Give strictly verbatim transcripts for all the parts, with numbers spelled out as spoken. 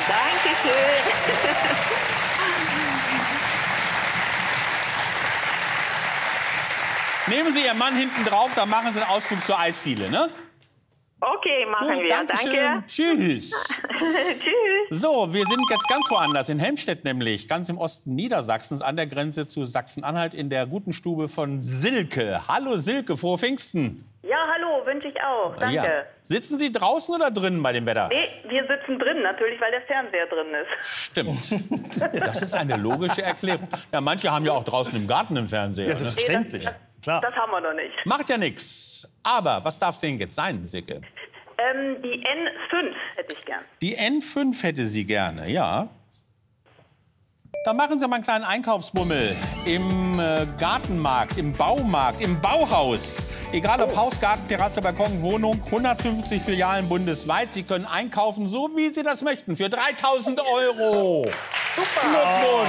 Dankeschön. Nehmen Sie Ihren Mann hinten drauf, dann machen Sie einen Ausflug zur Eisdiele, ne? Okay, machen Gut, wir. Dankeschön. Danke. Tschüss. Tschüss. So, wir sind jetzt ganz woanders, in Helmstedt nämlich, ganz im Osten Niedersachsens, an der Grenze zu Sachsen-Anhalt, in der guten Stube von Silke. Hallo Silke, frohe Pfingsten. Ja, hallo, wünsche ich auch. Danke. Ja. Sitzen Sie draußen oder drinnen bei dem Wetter? Nee, wir sitzen drin, natürlich, weil der Fernseher drin ist. Stimmt. Das ist eine logische Erklärung. Ja, manche haben ja auch draußen im Garten einen Fernseher. Ja, selbstverständlich. Nee, das, Klar. das haben wir noch nicht. Macht ja nichts. Aber was darf es denn jetzt sein, Silke? Ähm, die N fünf hätte ich gern. Die N fünf hätte sie gerne, ja. Dann machen Sie mal einen kleinen Einkaufsbummel im äh, Gartenmarkt, im Baumarkt, im Bauhaus. Egal ob Haus, Garten, Terrasse, Balkon, Wohnung, hundertfünfzig Filialen bundesweit. Sie können einkaufen, so wie Sie das möchten, für dreitausend Euro. Super. Glückwunsch.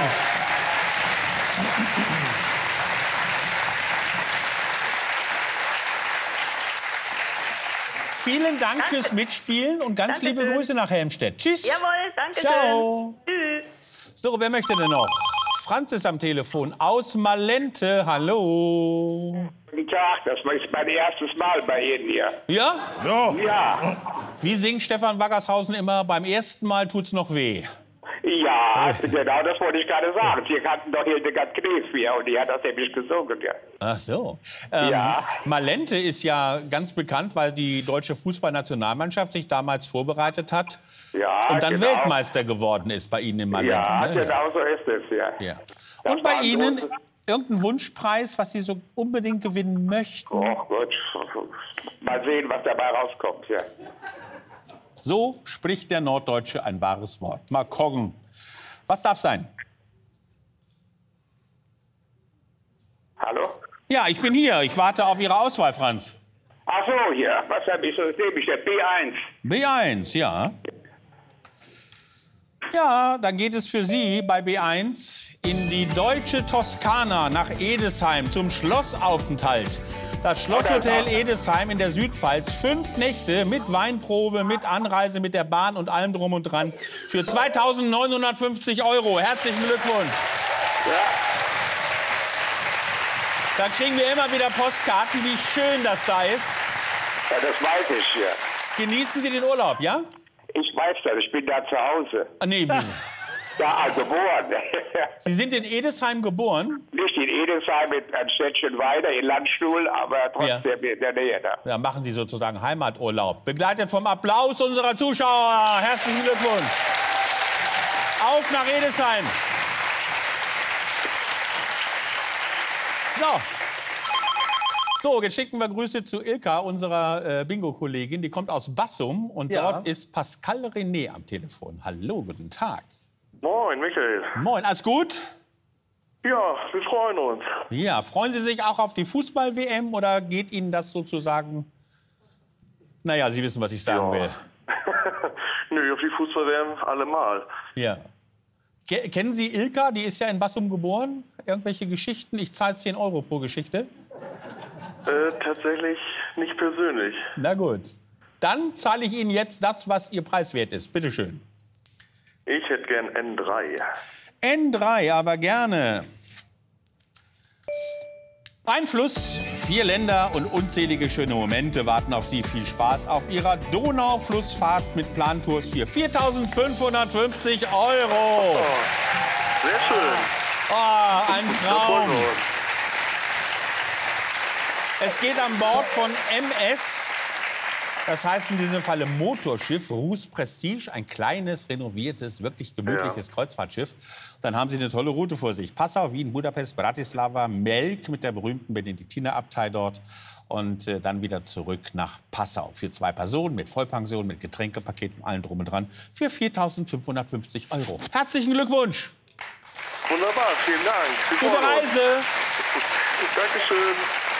Vielen Dank Danke. fürs Mitspielen und ganz Dankeschön. liebe Grüße nach Helmstedt. Tschüss. Jawohl, danke Ciao. schön. Tschüss. So, wer möchte denn noch? Franz ist am Telefon aus Malente. Hallo. Guten Tag, das ist mein erstes Mal bei Ihnen hier. Ja? Ja. Ja, Wie singt Stefan Waggershausen immer? Beim ersten Mal tut's noch weh. ja, genau, das wollte ich gerade sagen. Sie kannten doch Hildegard Knef hier und die hat das nämlich gesungen. Ja. Ach so. Ähm, Ja. Malente ist ja ganz bekannt, weil die deutsche Fußballnationalmannschaft sich damals vorbereitet hat Ja, und dann genau. Weltmeister geworden ist bei Ihnen in Malente. Ja, ne? genau so ist es, ja. Ja. Das Und bei war ein Ihnen großes- irgendein Wunschpreis, was Sie so unbedingt gewinnen möchten? Oh Gott, mal sehen, was dabei rauskommt, ja. So spricht der Norddeutsche ein wahres Wort. Mal gucken. Was darf sein? Hallo? Ja, ich bin hier. Ich warte auf Ihre Auswahl, Franz. Ach so, hier, was habe ich so, das nehme ich, der B eins. B eins, ja. Ja, dann geht es für Sie bei B eins in die deutsche Toskana nach Edesheim zum Schlossaufenthalt. Das Schlosshotel Edesheim in der Südpfalz. Fünf Nächte mit Weinprobe, mit Anreise, mit der Bahn und allem drum und dran. Für zweitausendneunhundertfünfzig Euro. Herzlichen Glückwunsch. Ja, Da kriegen wir immer wieder Postkarten, wie schön das da ist. ja, das weiß ich, ja. Genießen Sie den Urlaub, ja? Ich weiß das, ich bin da zu Hause. Ah, nee, Da also geboren. Sie sind in Edesheim geboren. Nicht in Edesheim, mit ein Städtchen weiter, in Landstuhl, aber trotzdem in der Nähe da. Da machen Sie sozusagen Heimaturlaub. Begleitet vom Applaus unserer Zuschauer. Herzlichen Glückwunsch. Auf nach Edesheim. So. So, jetzt schicken wir Grüße zu Ilka, unserer äh, Bingo-Kollegin. Die kommt aus Bassum und Ja. dort ist Pascal René am Telefon. Hallo, guten Tag. Moin, Michael. Moin, alles gut? Ja, wir freuen uns. Ja, freuen Sie sich auch auf die Fußball-W M oder geht Ihnen das sozusagen... Naja, Sie wissen, was ich sagen Ja. will. Nö, auf die Fußball-W M allemal. Ja. Ke kennen Sie Ilka? Die ist ja in Bassum geboren. Irgendwelche Geschichten? Ich zahle zehn Euro pro Geschichte. Äh, tatsächlich nicht persönlich. Na gut. Dann zahle ich Ihnen jetzt das, was Ihr Preis wert ist. Bitte schön. Ich hätte gern N drei. N drei, aber gerne. Ein Fluss, vier Länder und unzählige schöne Momente warten auf Sie. Viel Spaß auf Ihrer Donauflussfahrt mit Plantours für viertausendfünfhundertfünfzig Euro. Sehr schön. Oh, ein Da freuen Traum. wir uns. Es geht an Bord von M S. Das heißt in diesem Falle Motorschiff, Ruß Prestige, ein kleines, renoviertes, wirklich gemütliches Ja. Kreuzfahrtschiff. Dann haben Sie eine tolle Route vor sich. Passau, Wien, Budapest, Bratislava, Melk mit der berühmten Benediktinerabtei dort und äh, dann wieder zurück nach Passau. Für zwei Personen mit Vollpension, mit Getränkepaket und allem drum und dran für viertausendfünfhundertfünfzig Euro. Herzlichen Glückwunsch! Wunderbar, vielen Dank. Wir Gute freuen uns. Reise! Dankeschön.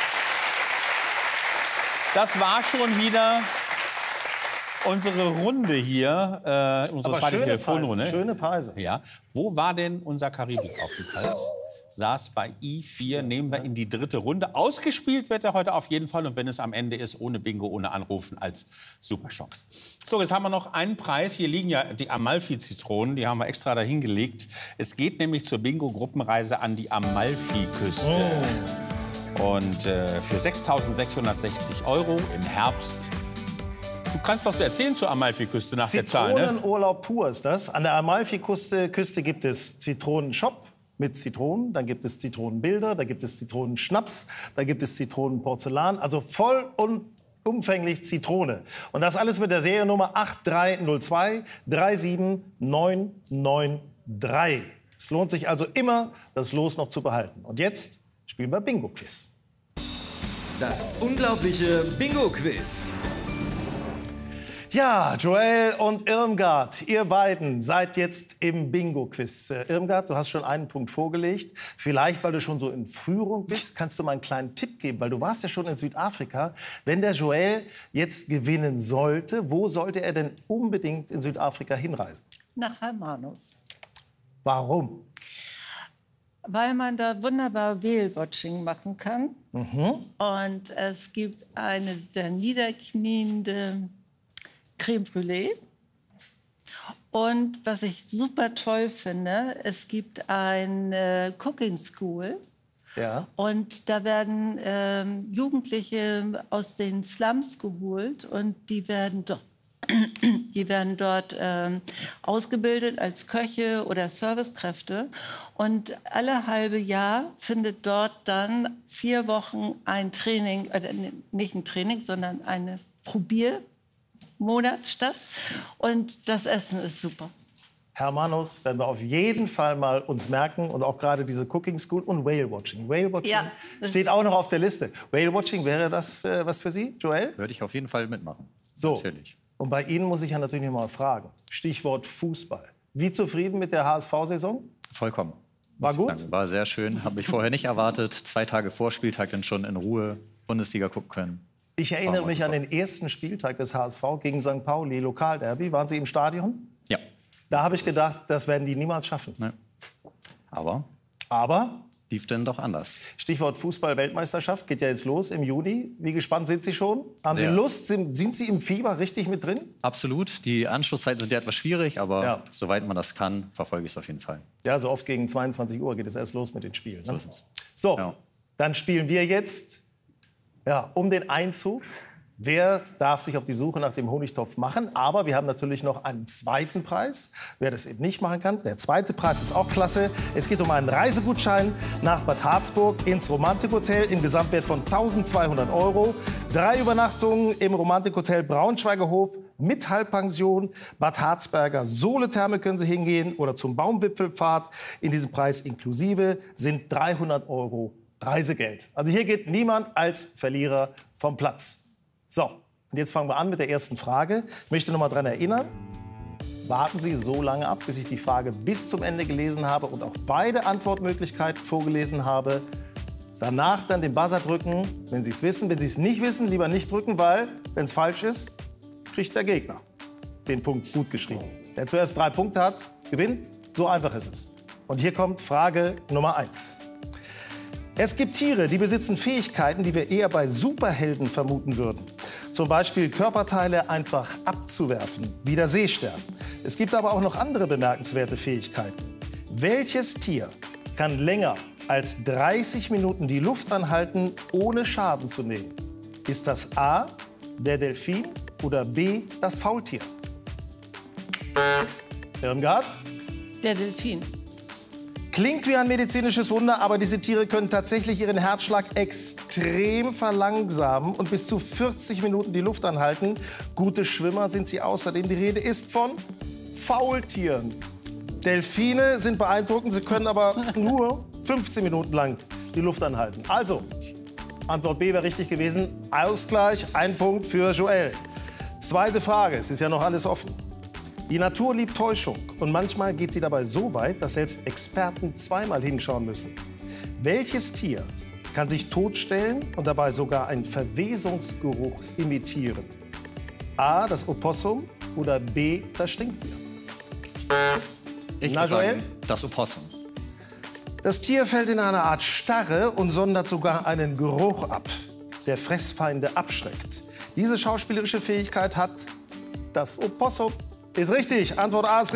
Das war schon wieder unsere Runde hier, äh, unsere Aber zweite schöne Telefonrunde. Preise, schöne Preise. Ja. Wo war denn unser Karibikaufenthalt? saß bei I vier. Nehmen wir in die dritte Runde. Ausgespielt wird er heute auf jeden Fall. Und wenn es am Ende ist, ohne Bingo, ohne Anrufen, als Superschocks. So, jetzt haben wir noch einen Preis. Hier liegen ja die Amalfi-Zitronen. Die haben wir extra dahin gelegt. Es geht nämlich zur Bingo-Gruppenreise an die Amalfi-Küste. Oh. Und äh, für sechstausendsechshundertsechzig Euro im Herbst. Du kannst was erzählen zur Amalfi-Küste nach der Zahl, ne? Zitronenurlaub pur ist das. An der Amalfi-Küste Küste gibt es Zitronenshop mit Zitronen, dann gibt es Zitronenbilder, da gibt es Zitronenschnaps, da gibt es Zitronenporzellan, also voll und umfänglich Zitrone. Und das alles mit der Seriennummer acht drei null zwei drei sieben neun neun drei. Es lohnt sich also immer, das Los noch zu behalten. Und jetzt spielen wir Bingo-Quiz. Das unglaubliche Bingo-Quiz. Ja, Joel und Irmgard, ihr beiden seid jetzt im Bingo-Quiz. Äh, Irmgard, du hast schon einen Punkt vorgelegt. Vielleicht, weil du schon so in Führung bist, kannst du mal einen kleinen Tipp geben, weil du warst ja schon in Südafrika. Wenn der Joel jetzt gewinnen sollte, wo sollte er denn unbedingt in Südafrika hinreisen? Nach Hermanus. Warum? Weil man da wunderbar Whale-Watching machen kann. Mhm. Und es gibt eine sehr niederkniende Creme Brûlée. Und was ich super toll finde, es gibt eine Cooking School. Ja. Und da werden ähm, Jugendliche aus den Slums geholt und die werden dort, die werden dort ähm, ausgebildet als Köche oder Servicekräfte. Und alle halbe Jahr findet dort dann vier Wochen ein Training, äh, nicht ein Training, sondern eine Probier Monat statt. Und das Essen ist super. Hermanus werden wir auf jeden Fall mal uns merken. Und auch gerade diese Cooking School und Whale-Watching. Whale-Watching Ja, steht auch noch auf der Liste. Whale-Watching, wäre das äh, was für Sie, Joel? Würde ich auf jeden Fall mitmachen. So. Natürlich. Und bei Ihnen muss ich ja natürlich noch mal fragen. Stichwort Fußball. Wie zufrieden mit der H S V-Saison? Vollkommen. War muss ich gut? sagen. War sehr schön. Habe ich vorher nicht erwartet. Zwei Tage vor Spieltag dann schon in Ruhe Bundesliga gucken können. Ich erinnere mich an den ersten Spieltag des H S V gegen Sankt Pauli, Lokalderby. Waren Sie im Stadion? Ja. Da habe ich gedacht, das werden die niemals schaffen. Ne. Aber Aber lief denn doch anders. Stichwort Fußball-Weltmeisterschaft geht ja jetzt los im Juni. Wie gespannt sind Sie schon? Haben Sehr. Sie Lust? Sind, sind Sie im Fieber richtig mit drin? Absolut. Die Anschlusszeiten sind ja etwas schwierig, aber Ja. soweit man das kann, verfolge ich es auf jeden Fall. Ja, so oft gegen zweiundzwanzig Uhr geht es erst los mit den Spielen. Ne? So ist es. So, Ja. dann spielen wir jetzt ja, um den Einzug. Wer darf sich auf die Suche nach dem Honigtopf machen? Aber wir haben natürlich noch einen zweiten Preis. Wer das eben nicht machen kann, der zweite Preis ist auch klasse. Es geht um einen Reisegutschein nach Bad Harzburg ins Romantikhotel im Gesamtwert von tausendzweihundert Euro. Drei Übernachtungen im Romantikhotel Braunschweiger Hof mit Halbpension. Bad Harzberger Soletherme können Sie hingehen oder zum Baumwipfelpfad. In diesem Preis inklusive sind dreihundert Euro Reisegeld. Also hier geht niemand als Verlierer vom Platz. So, und jetzt fangen wir an mit der ersten Frage. Ich möchte noch mal daran erinnern, warten Sie so lange ab, bis ich die Frage bis zum Ende gelesen habe und auch beide Antwortmöglichkeiten vorgelesen habe. Danach dann den Buzzer drücken, wenn Sie es wissen. Wenn Sie es nicht wissen, lieber nicht drücken, weil, wenn es falsch ist, kriegt der Gegner den Punkt gut geschrieben. Wer zuerst drei Punkte hat, gewinnt. So einfach ist es. Und hier kommt Frage Nummer eins. Es gibt Tiere, die besitzen Fähigkeiten, die wir eher bei Superhelden vermuten würden. Zum Beispiel Körperteile einfach abzuwerfen, wie der Seestern. Es gibt aber auch noch andere bemerkenswerte Fähigkeiten. Welches Tier kann länger als dreißig Minuten die Luft anhalten, ohne Schaden zu nehmen? Ist das A, der Delfin oder B, das Faultier? Irmgard? Der Delfin. Klingt wie ein medizinisches Wunder, aber diese Tiere können tatsächlich ihren Herzschlag extrem verlangsamen und bis zu vierzig Minuten die Luft anhalten. Gute Schwimmer sind sie außerdem. Die Rede ist von Faultieren. Delfine sind beeindruckend, sie können aber nur fünfzehn Minuten lang die Luft anhalten. Also, Antwort B wäre richtig gewesen. Ausgleich, ein Punkt für Joel. Zweite Frage, es ist ja noch alles offen. Die Natur liebt Täuschung und manchmal geht sie dabei so weit, dass selbst Experten zweimal hinschauen müssen. Welches Tier kann sich totstellen und dabei sogar einen Verwesungsgeruch imitieren? A, das Opossum oder B, das Stinktier? Ich Na, würde Joel? sagen, das Opossum. Das Tier fällt in eine Art Starre und sondert sogar einen Geruch ab, der Fressfeinde abschreckt. Diese schauspielerische Fähigkeit hat das Opossum. Ist richtig. Antwort A ist richtig.